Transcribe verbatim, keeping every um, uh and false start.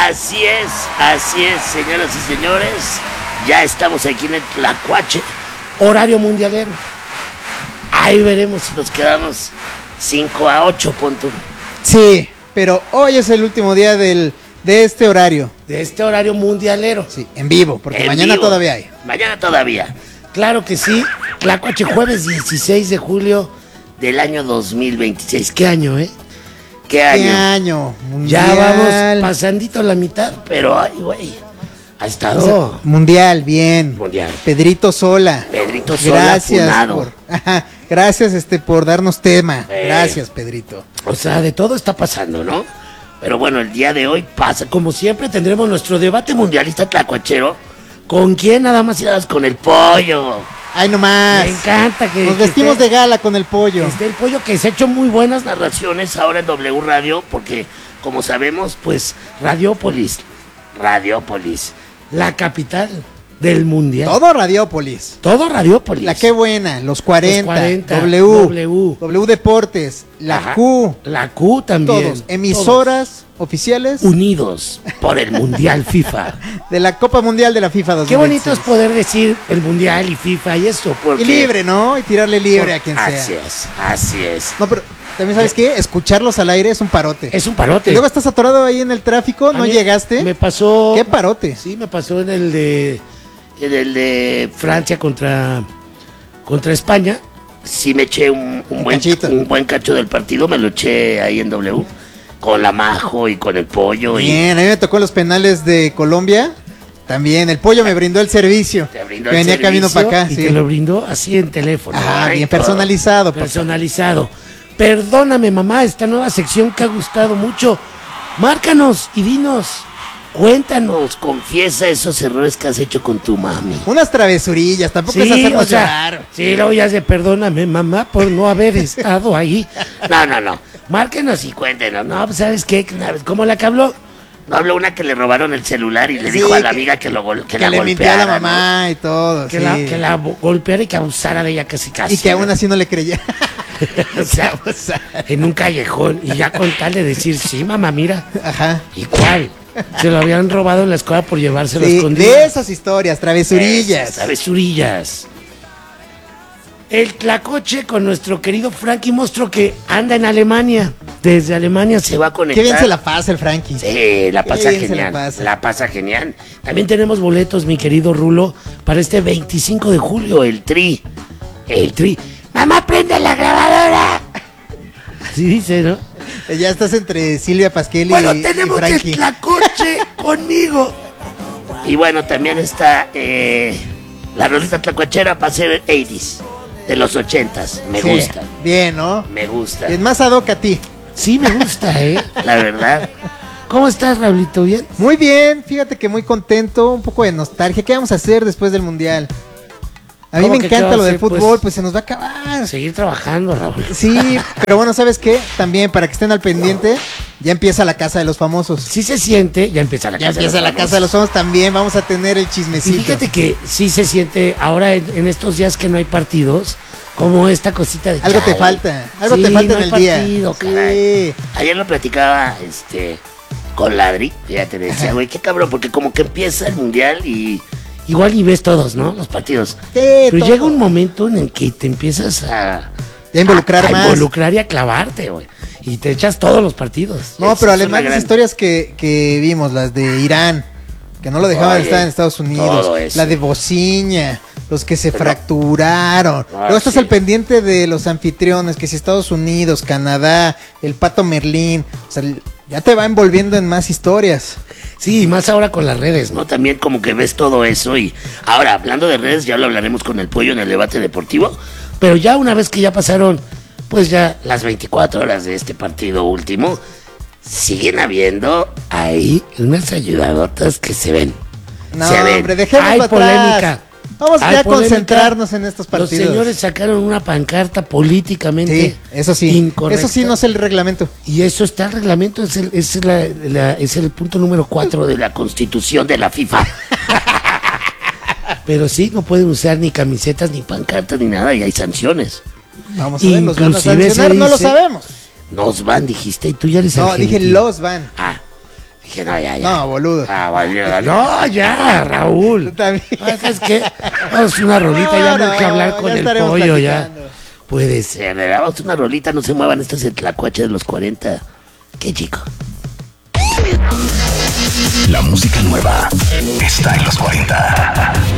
Así es, así es, señoras y señores. Ya estamos aquí en el Tlacuache, horario mundialero. Ahí veremos si nos quedamos cinco a ocho puntos. Sí, pero hoy es el último día del, de este horario. De este horario mundialero. Sí, en vivo, porque En mañana vivo. todavía hay. Mañana todavía. Claro que sí. Tlacuache, jueves dieciséis de julio del año dos mil veintiséis. ¿Qué año, eh? ¿Qué año? ¿Qué año? Ya Mundial. vamos pasandito la mitad, pero ay, güey. Ha estado Mundial, bien. mundial. Pedrito Sola. Pedrito Sola, Gracias funado. por, ajá, gracias este por darnos tema. Eh. Gracias, Pedrito. O sea, de todo está pasando, ¿no? Pero bueno, el día de hoy pasa. Como siempre, tendremos nuestro debate mundialista tlacuachero. ¿Con quién? Nada más y nada más con el pollo. Ay, nomás. Me encanta que... Nos que vestimos esté- de gala con el pollo. Este, el pollo que se ha hecho muy buenas narraciones ahora en W Radio, porque como sabemos, pues Radiópolis, Radiópolis, la capital del mundial. Todo Radiópolis. Todo Radiópolis. La Qué Buena, los cuarenta, cuarenta, W, W. W Deportes, la Ajá. Q, La Q también. todos, emisoras oficiales todos unidos por el Mundial FIFA. de la Copa Mundial de la FIFA dos Qué mil bonito es veintiséis. poder decir el Mundial y FIFA y eso. Porque, Y libre, ¿no? Y tirarle libre a quien Así sea. es, así es. No, pero también sabes qué, escucharlos al aire es un parote. Es un parote. Y luego estás atorado ahí en el tráfico, A no mí llegaste. Me pasó... Qué parote. Sí, me pasó en el de en el de Francia contra contra España. Sí me eché un, un Un buen cachito. un buen cacho del partido, me lo eché ahí en W con la Majo y con el pollo y Bien, a mí me tocó los penales de Colombia. También, el pollo me brindó el servicio. te brindó Me el venía camino servicio para acá, y sí. te lo brindó así en teléfono. Ah, Ay, bien todo personalizado, papá. personalizado. Perdóname, mamá, esta nueva sección que ha gustado mucho. Márcanos y dinos. Cuéntanos, confiesa esos errores que has hecho con tu mami. Unas travesurillas, tampoco es Sí, hacernos o sea, llorar. sí, luego ya se perdóname, mamá, por no haber estado ahí. No, no, no. Márquenos y cuéntenos. No, pues, ¿sabes qué? ¿Cómo la que habló? No habló una que le robaron el celular y le Sí, dijo a la que- amiga que, lo gol- que, Que la le mintió a golpeara. la ¿no? mamá y todo. Que, sí. la, que la bo- golpeara y que abusara de ella casi casi. Y que aún ¿no? así no le creía. O sea, en un callejón. Y ya con tal de decir, sí, mamá, mira. Ajá. ¿Y cuál? Se lo habían robado en la escuela por llevárselo Sí, escondido. de esas historias, travesurillas. Esas travesurillas. El Tlacoche con nuestro querido Frankie Monstruo que anda en Alemania. Desde Alemania se va a conectar. Qué bien se la pasa el Frankie. Sí, la Qué pasa bien se genial. la La pasa. pasa. genial. También tenemos boletos, mi querido Rulo, para este veinticinco de julio, el Tri. El Tri. ¡Mamá, prende la grabadora! Así dice, ¿no? Ya estás entre Silvia Pasquel y, Bueno, y tenemos el Frankie. Tlacoche conmigo. Y bueno, también está eh, la rolita tlacuachera para ser ochenta, de los ochentas. Me Sí, gusta, Bien, ¿no? me gusta. Es más ad hoc a ti. Sí, me gusta, ¿eh? La verdad. ¿Cómo estás, Raulito? ¿Bien? Muy bien, fíjate que muy contento, un poco de nostalgia. ¿Qué vamos a hacer después del Mundial? A mí ¿Cómo me que qué encanta va a lo del hacer, fútbol, pues? pues se nos va a acabar. Seguir trabajando, Raúl. Sí, pero bueno, ¿sabes qué? También para que estén al pendiente, ya empieza la Casa de los Famosos. Sí se siente, ya empieza la Ya casa. empieza de la los Casa de los famosos. Famosos también, vamos a tener el Y chismecito. fíjate que sí se siente, ahora en, en estos días que no hay partidos, como esta cosita de... Algo te chale. falta, algo Sí, te falta no en hay el día. partido, Sí. caray. Ayer lo platicaba este con Ladri, fíjate, le decía, güey, qué cabrón, porque como que empieza el mundial y igual y ves todos, ¿no? Los partidos. Sí, Pero todo. llega un momento en el que te empiezas a... Ya involucrar a, a más. involucrar y a clavarte, güey. Y te echas todos los partidos. No, Es- pero es una además las gran- historias que, que vimos, las de Irán, que no lo dejaban Oye, estar en Estados todo Unidos, eso. la de Bociña, los que se Pero- fracturaron. Ah, Luego estás sí. al pendiente de los anfitriones, que si Estados Unidos, Canadá, el Pato Merlín, o sea, ya te va envolviendo en más historias. Sí, y más ahora con las redes, ¿no? También como que ves todo eso y... Ahora, hablando de redes, ya lo hablaremos con el pollo en el debate deportivo, pero ya una vez que ya pasaron, pues ya las veinticuatro horas de este partido último, siguen habiendo ahí unas ayudadotas que se ven. No, se ven. hombre, dejemos Hay atrás. polémica. Vamos Hay ya a polémica. concentrarnos en estos Los partidos. señores sacaron una pancarta políticamente Sí, eso sí, incorrecta. eso sí no es el reglamento. Y eso está en el reglamento, es el, es la- la- es el punto número cuatro de la constitución de la FIFA. Pero sí, no pueden usar ni camisetas, ni pancartas, ni nada, y hay sanciones. Vamos a ver, ¿los van a Inclusive sancionar? se No lo dice- sabemos. Nos van, dijiste, y tú ya eres No, dije argentino. los van. Ah, Dije, no, ya, ya. No, boludo. Ah, boludo. No, ya, Raúl. Tú también. Es que vamos a una rolita, No, ya no no, hay que hablar con ya el estaremos pollo, ya. platicando. Puede ser, ¿verdad? Vamos a una rolita, no se muevan, esto es el tlacuache de los cuarenta. Qué chico. La música nueva está en los cuarenta.